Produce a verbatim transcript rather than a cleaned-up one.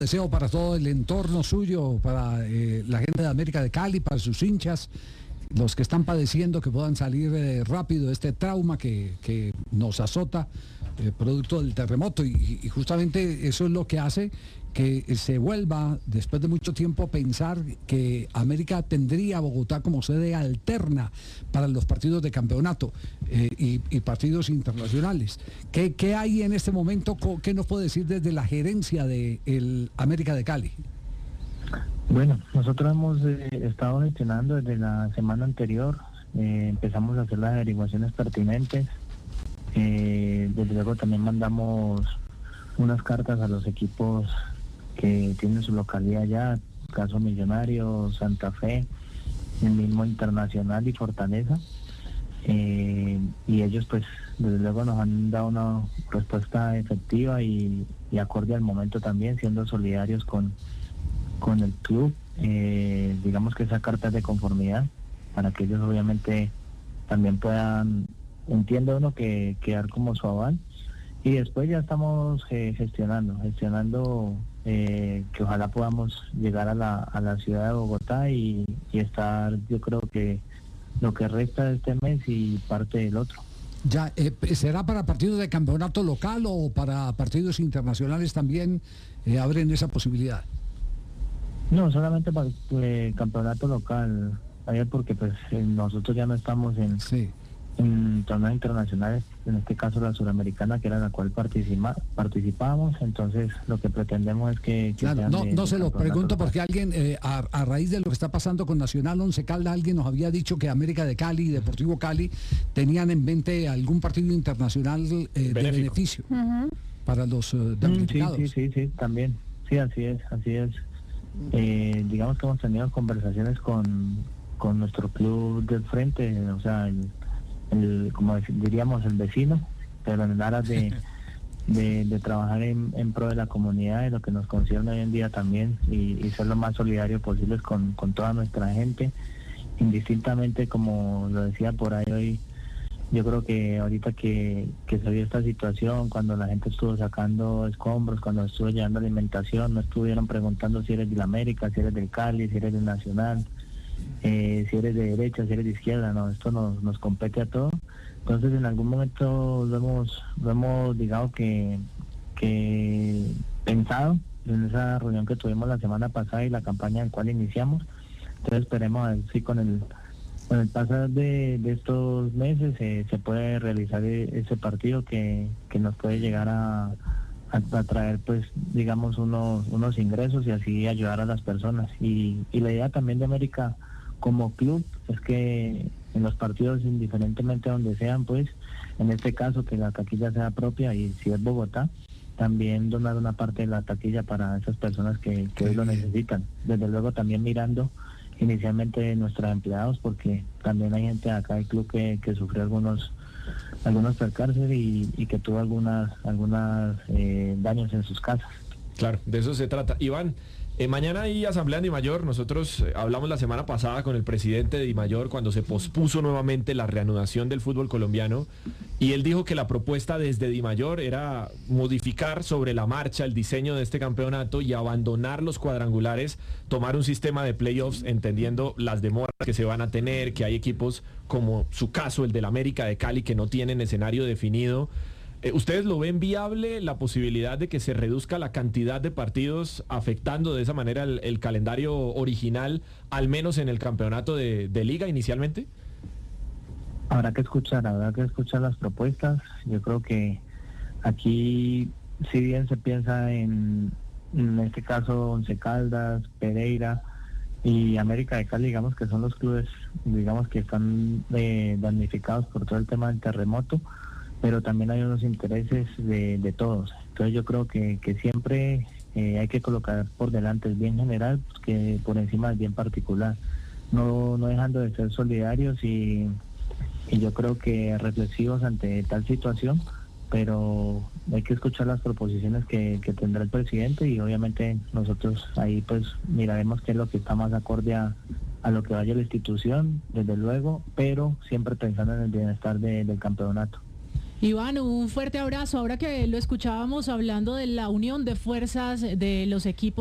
Deseo para todo el entorno suyo, para eh, la gente de América de Cali, para sus hinchas, los que están padeciendo, que puedan salir eh, rápido de este trauma que, que nos azota, eh, producto del terremoto. Y, y justamente eso es lo que hace que se vuelva, después de mucho tiempo, pensar que América tendría a Bogotá como sede alterna para los partidos de campeonato eh, y, y partidos internacionales. ¿Qué, ¿Qué hay en este momento? ¿Qué nos puede decir desde la gerencia de el América de Cali? Bueno, nosotros hemos eh, estado gestionando desde la semana anterior, eh, empezamos a hacer las averiguaciones pertinentes, eh, desde luego también mandamos unas cartas a los equipos que tienen su localidad allá, caso Millonario, Santa Fe, el mismo Internacional y Fortaleza, eh, y ellos pues desde luego nos han dado una respuesta efectiva y, y acorde al momento también, siendo solidarios con, con el club. Eh, digamos que esa carta es de conformidad para que ellos obviamente también puedan, entiende uno, que quedar como su aval. Y después ya estamos eh, gestionando, gestionando eh, que ojalá podamos llegar a la, a la ciudad de Bogotá y, y estar, yo creo que lo que resta de este mes y parte del otro. Ya, eh, ¿será para partidos de campeonato local o para partidos internacionales también eh, abren esa posibilidad? No, solamente para eh, campeonato local, ayer porque pues eh, nosotros ya no estamos en... Sí. en torneos internacionales, en este caso la suramericana, que era la cual participa, participábamos, entonces lo que pretendemos es que... que claro, no, de, no de se lo pregunto local. porque alguien, eh, a, a raíz de lo que está pasando con Nacional Once Caldas, alguien nos había dicho que América de Cali y Deportivo Cali tenían en mente algún partido internacional eh, de beneficio uh-huh. para los uh, damnificados. Sí, sí, sí, sí, también, sí, así es, así es. Eh, digamos que hemos tenido conversaciones con, con nuestro club del frente, o sea, el El, como diríamos, el vecino, pero en aras de, de, de trabajar en, en pro de la comunidad, de lo que nos concierne hoy en día también, y, y ser lo más solidario posible con, con toda nuestra gente, indistintamente, como lo decía por ahí hoy. Yo creo que ahorita que, que se vio esta situación, cuando la gente estuvo sacando escombros, cuando estuvo llevando alimentación, no estuvieron preguntando si eres del América, si eres del Cali, si eres del Nacional, Eh, si eres de derecha, si eres de izquierda, no, esto nos, nos compete a todos. Entonces en algún momento lo hemos, lo hemos digamos que, que pensado en esa reunión que tuvimos la semana pasada y la campaña en la cual iniciamos. Entonces esperemos a ver si con el, con el pasar de, de estos meses eh, se puede realizar ese partido que, que nos puede llegar a, a, a traer pues digamos unos, unos ingresos y así ayudar a las personas. Y, y la idea también de América como club es que en los partidos, indiferentemente donde sean, pues en este caso que la taquilla sea propia, y si es Bogotá, también donar una parte de la taquilla para esas personas que, que hoy lo necesitan. Desde luego también mirando inicialmente nuestros empleados, porque también hay gente acá del club que, que sufrió algunos algunos percances y, y que tuvo algunas algunas eh, daños en sus casas. Claro, de eso se trata. Iván, Eh, mañana hay asamblea en Dimayor. Nosotros eh, hablamos la semana pasada con el presidente de Dimayor cuando se pospuso nuevamente la reanudación del fútbol colombiano, y él dijo que la propuesta desde Dimayor era modificar sobre la marcha el diseño de este campeonato y abandonar los cuadrangulares, tomar un sistema de playoffs, entendiendo las demoras que se van a tener, que hay equipos como su caso, el del América de Cali, que no tienen escenario definido. ¿Ustedes lo ven viable, la posibilidad de que se reduzca la cantidad de partidos, afectando de esa manera el, el calendario original, al menos en el campeonato de, de liga inicialmente? Habrá que escuchar, habrá que escuchar las propuestas. Yo creo que aquí, si bien se piensa en, en este caso, Once Caldas, Pereira y América de Cali, digamos que son los clubes, digamos que están eh, damnificados por todo el tema del terremoto, pero también hay unos intereses de, de todos. Entonces yo creo que, que siempre eh, hay que colocar por delante el bien general pues, que por encima del bien particular, no, no dejando de ser solidarios y, y yo creo que reflexivos ante tal situación, pero hay que escuchar las proposiciones que, que tendrá el presidente y obviamente nosotros ahí pues miraremos qué es lo que está más acorde a, a lo que vaya la institución, desde luego, pero siempre pensando en el bienestar de, del campeonato. Iván, un fuerte abrazo. Ahora que lo escuchábamos hablando de la unión de fuerzas de los equipos